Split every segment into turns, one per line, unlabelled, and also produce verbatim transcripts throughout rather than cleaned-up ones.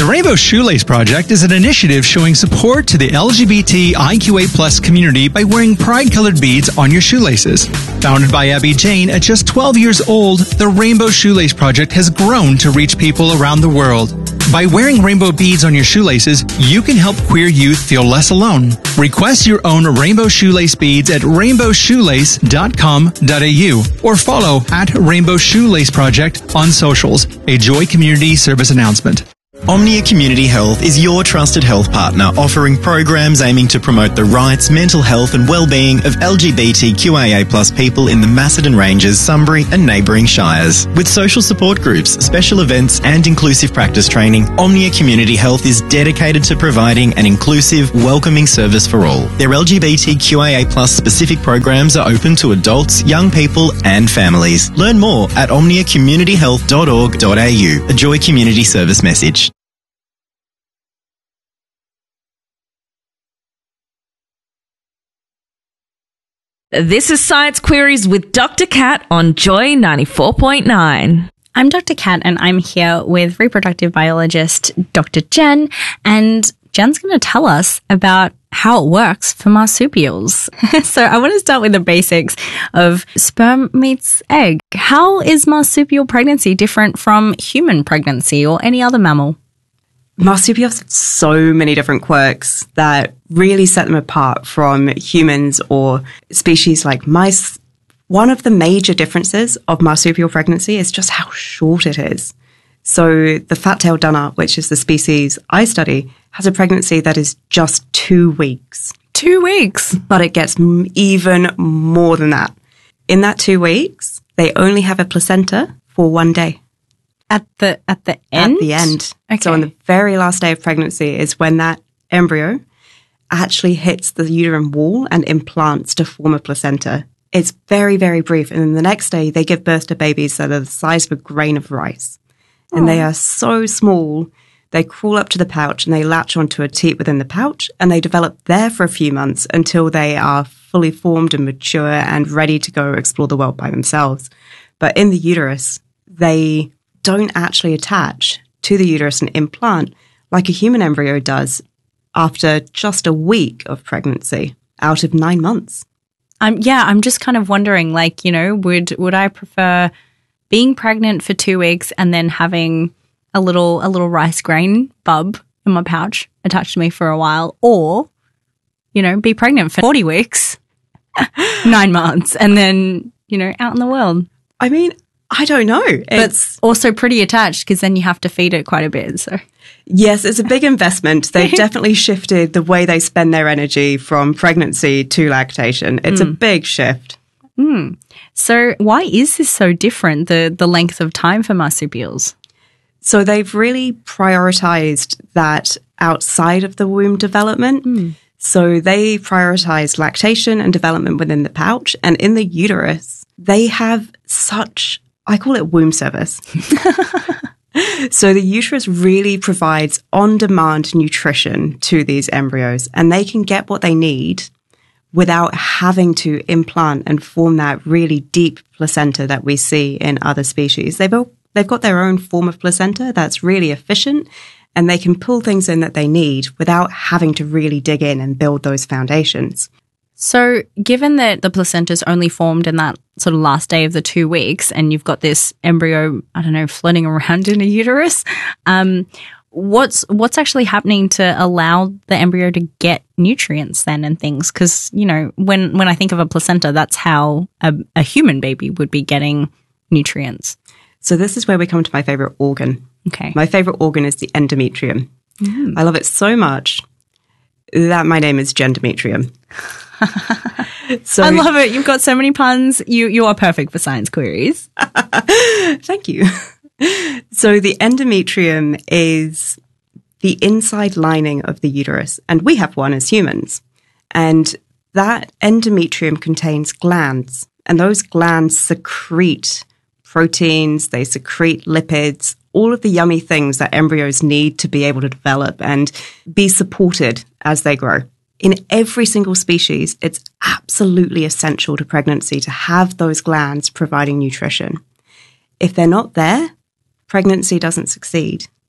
The Rainbow Shoelace Project is an initiative showing support to the L G B T I Q A plus community by wearing pride-colored beads on your shoelaces. Founded by Abby Jane at just twelve years old, the Rainbow Shoelace Project has grown to reach people around the world. By wearing rainbow beads on your shoelaces, you can help queer youth feel less alone. Request your own rainbow shoelace beads at rainbow shoelace dot com dot a u or follow at Rainbow Shoelace Project on socials. A Joy Community Service announcement.
Omnia Community Health is your trusted health partner, offering programs aiming to promote the rights, mental health and well-being of L G B T Q I A plus people in the Macedon Ranges, Sunbury and neighbouring shires. With social support groups, special events and inclusive practice training, Omnia Community Health is dedicated to providing an inclusive, welcoming service for all. Their L G B T Q I A plus specific programs are open to adults, young people and families. Learn more at omnia community health dot org dot a u. A Joy Community Service message.
This is Science Queries with Doctor Cat on Joy ninety-four point nine.
I'm Doctor Cat and I'm here with reproductive biologist Doctor Jen, and Jen's going to tell us about how it works for marsupials. So I want to start with the basics of sperm meets egg. How is marsupial pregnancy different from human pregnancy or any other mammal?
Marsupials have so many different quirks that really set them apart from humans or species like mice. One of the major differences of marsupial pregnancy is just how short it is. So the fat-tailed dunner, which is the species I study, has a pregnancy that is just two weeks.
Two weeks?
But it gets m- even more than that. In that two weeks, they only have a placenta for one day.
At the at the end?
At the end.
Okay.
So on the very last day of pregnancy is when that embryo actually hits the uterine wall and implants to form a placenta. It's very, very brief. And then the next day they give birth to babies that are the size of a grain of rice. Oh. And they are so small, they crawl up to the pouch and they latch onto a teat within the pouch and they develop there for a few months until they are fully formed and mature and ready to go explore the world by themselves. But in the uterus, they don't actually attach to the uterus and implant like a human embryo does after just a week of pregnancy out of nine months.
Um, yeah, I'm just kind of wondering, like, you know, would would I prefer being pregnant for two weeks and then having a little a little rice grain bub in my pouch attached to me for a while, or, you know, be pregnant for forty weeks, nine months, and then, you know, out in the world?
I mean, I don't know. It's
but also pretty attached because then you have to feed it quite a bit. So
yes, it's a big investment. They've definitely shifted the way they spend their energy from pregnancy to lactation. It's mm. a big shift.
Mm. So why is this so different, the, the length of time for marsupials?
So they've really prioritized that outside of the womb development. Mm. So they prioritize lactation and development within the pouch. And in the uterus, they have such, I call it womb service. So the uterus really provides on-demand nutrition to these embryos, and they can get what they need without having to implant and form that really deep placenta that we see in other species. They've all, they've got their own form of placenta that's really efficient, and they can pull things in that they need without having to really dig in and build those foundations.
So given that the placenta is only formed in that sort of last day of the two weeks and you've got this embryo, I don't know, floating around in a uterus, um, what's what's actually happening to allow the embryo to get nutrients then and things? Because, you know, when, when I think of a placenta, that's how a, a human baby would be getting nutrients.
So this is where we come to my favorite organ.
Okay.
My favorite organ is the endometrium. Mm. I love it so much that my name is Gendometrium. So,
I love it. You've got so many puns. You you are perfect for Science Queries.
Thank you. So the endometrium is the inside lining of the uterus, and we have one as humans. And that endometrium contains glands, and those glands secrete proteins, they secrete lipids, all of the yummy things that embryos need to be able to develop and be supported as they grow. In every single species, it's absolutely essential to pregnancy to have those glands providing nutrition. If they're not there, pregnancy doesn't succeed.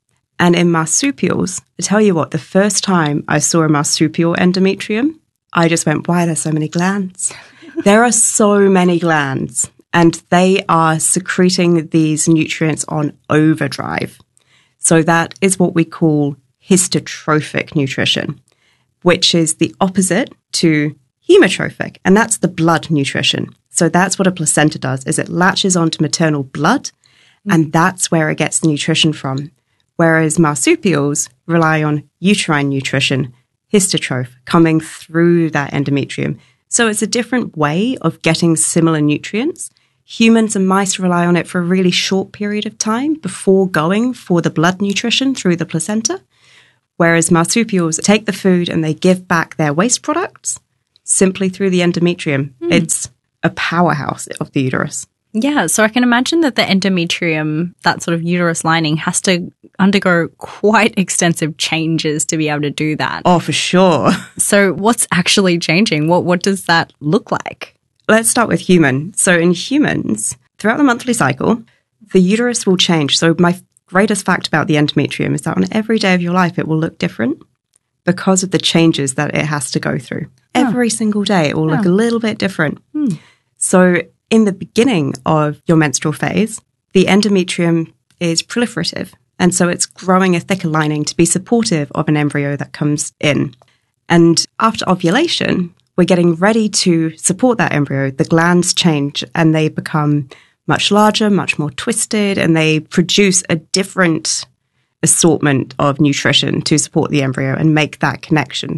And in marsupials, I tell you what, the first time I saw a marsupial endometrium, I just went, why are there so many glands? There are so many glands, and they are secreting these nutrients on overdrive. So that is what we call histotrophic nutrition, which is the opposite to hemotrophic, and that's the blood nutrition. So that's what a placenta does, is it latches onto maternal blood, and that's where it gets the nutrition from. Whereas marsupials rely on uterine nutrition, histotroph, coming through that endometrium. So it's a different way of getting similar nutrients. Humans and mice rely on it for a really short period of time before going for the blood nutrition through the placenta. Whereas marsupials take the food and they give back their waste products simply through the endometrium. Mm. It's a powerhouse of the uterus.
Yeah, so I can imagine that the endometrium, that sort of uterus lining, has to undergo quite extensive changes to be able to do that.
Oh, for sure.
So what's actually changing? What what does that look like?
Let's start with human. So in humans, throughout the monthly cycle, the uterus will change. So my greatest fact about the endometrium is that on every day of your life, it will look different because of the changes that it has to go through. Oh. Every single day, it will oh. look a little bit different. Hmm. So in the beginning of your menstrual phase, the endometrium is proliferative. And so it's growing a thicker lining to be supportive of an embryo that comes in. And after ovulation, we're getting ready to support that embryo. The glands change and they become much larger, much more twisted, and they produce a different assortment of nutrition to support the embryo and make that connection.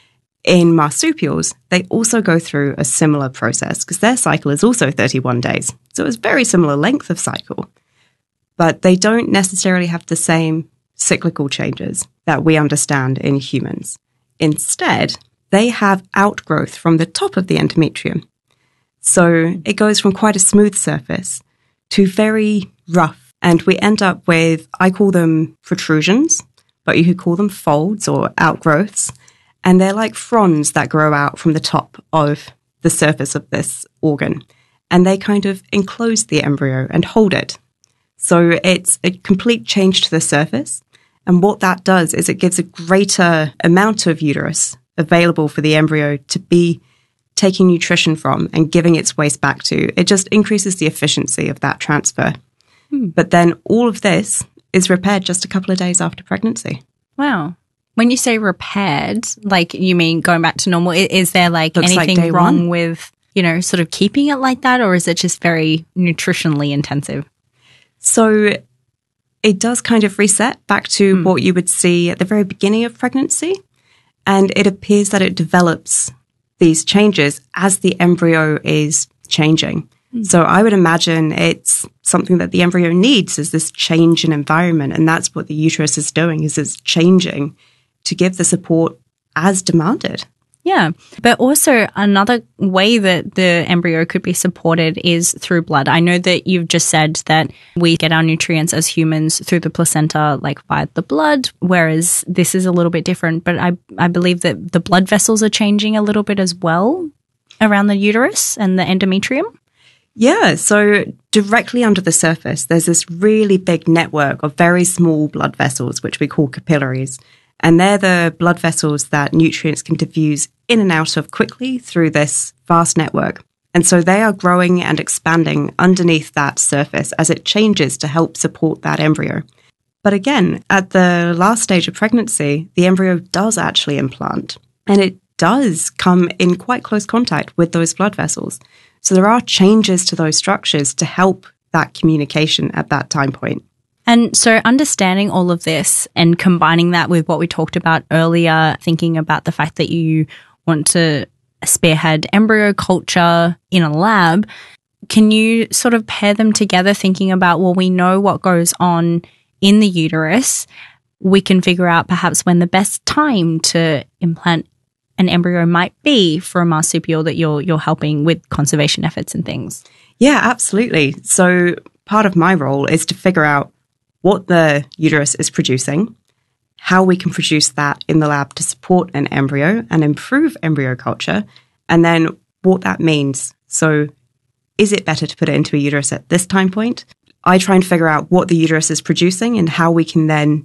In marsupials, they also go through a similar process because their cycle is also thirty-one days. So it's very similar length of cycle, but they don't necessarily have the same cyclical changes that we understand in humans. Instead, they have outgrowth from the top of the endometrium. So it goes from quite a smooth surface to very rough. And we end up with, I call them protrusions, but you could call them folds or outgrowths. And they're like fronds that grow out from the top of the surface of this organ. And they kind of enclose the embryo and hold it. So it's a complete change to the surface. And what that does is it gives a greater amount of uterus available for the embryo to be taking nutrition from and giving its waste back to. It just increases the efficiency of that transfer. Hmm. But then all of this is repaired just a couple of days after pregnancy.
Wow. When you say repaired, like you mean going back to normal, is there like
Looks
anything
like
wrong
one.
with, you know, sort of keeping it like that, or is it just very nutritionally intensive?
So it does kind of reset back to
Mm.
what you would see at the very beginning of pregnancy. And it appears that it develops these changes as the embryo is changing. Mm. So I would imagine it's something that the embryo needs, is this change in environment. And that's what the uterus is doing, is it's changing to give the support as demanded.
Yeah. But also another way that the embryo could be supported is through blood. I know that you've just said that we get our nutrients as humans through the placenta, like via the blood, whereas this is a little bit different. But I, I believe that the blood vessels are changing a little bit as well around the uterus and the endometrium.
Yeah, so directly under the surface, there's this really big network of very small blood vessels, which we call capillaries. And they're the blood vessels that nutrients can diffuse in and out of quickly through this vast network. And so they are growing and expanding underneath that surface as it changes to help support that embryo. But again, at the last stage of pregnancy, the embryo does actually implant, and it does come in quite close contact with those blood vessels. So there are changes to those structures to help that communication at that time point.
And so understanding all of this and combining that with what we talked about earlier, thinking about the fact that you want to spearhead embryo culture in a lab, can you sort of pair them together thinking about, well, we know what goes on in the uterus. We can figure out perhaps when the best time to implant an embryo might be for a marsupial that you're you're helping with conservation efforts and things.
Yeah, absolutely. So part of my role is to figure out what the uterus is producing, how we can produce that in the lab to support an embryo and improve embryo culture, and then what that means. So is it better to put it into a uterus at this time point? I try and figure out what the uterus is producing and how we can then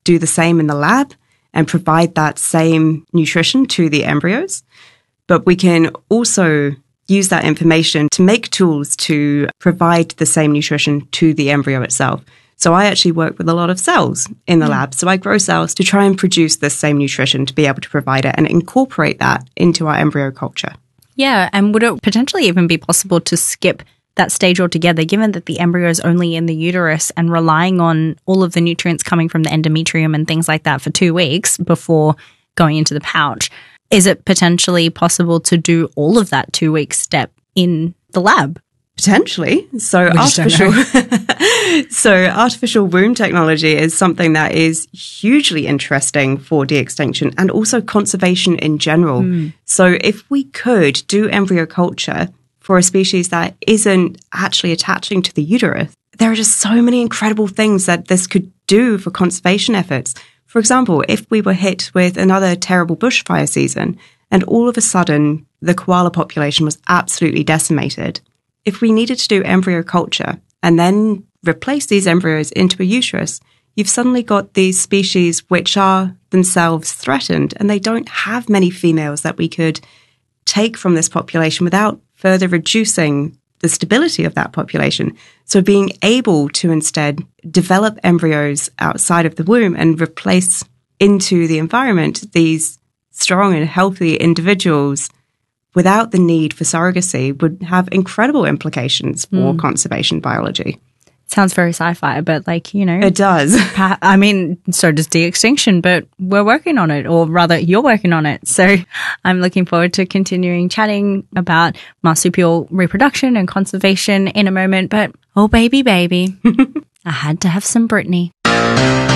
do the same in the lab and provide that same nutrition to the embryos. But we can also use that information to make tools to provide the same nutrition to the embryo itself. So I actually work with a lot of cells in the mm. lab. So I grow cells to try and produce this same nutrition to be able to provide it and incorporate that into our embryo culture.
Yeah, and would it potentially even be possible to skip that stage altogether, given that the embryo is only in the uterus and relying on all of the nutrients coming from the endometrium and things like that for two weeks before going into the pouch? Is it potentially possible to do all of that two-week step in the lab?
Potentially. So
We just
artificial, so artificial womb technology is something that is hugely interesting for de-extinction and also conservation in general. Mm. So if we could do embryo culture for a species that isn't actually attaching to the uterus, there are just so many incredible things that this could do for conservation efforts. For example, if we were hit with another terrible bushfire season and all of a sudden the koala population was absolutely decimated, if we needed to do embryo culture and then replace these embryos into a uterus, you've suddenly got these species which are themselves threatened and they don't have many females that we could take from this population without further reducing the stability of that population. So being able to instead develop embryos outside of the womb and replace into the environment these strong and healthy individuals without the need for surrogacy would have incredible implications for mm. conservation biology.
Sounds very sci-fi, but like, you know.
It does.
I mean, so does de-extinction, but we're working on it, or rather you're working on it. So I'm looking forward to continuing chatting about marsupial reproduction and conservation in a moment. But, oh, baby, baby, I had to have some Britney.